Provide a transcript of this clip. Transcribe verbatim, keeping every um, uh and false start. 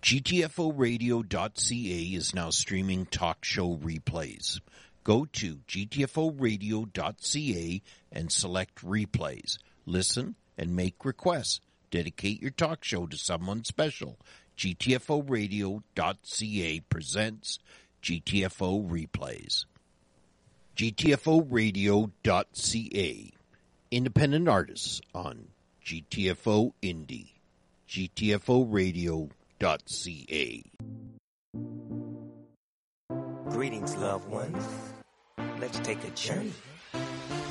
G T F O radio dot C A is now streaming talk show replays. Go to G T F O radio dot C A and select replays. Listen and make requests. Dedicate your talk show to someone special. G T F O radio dot C A presents G T F O replays. G T F O radio dot C A. Independent artists on G T F O Indie. G T F O radio dot C A. Greetings, loved ones. Let's take a journey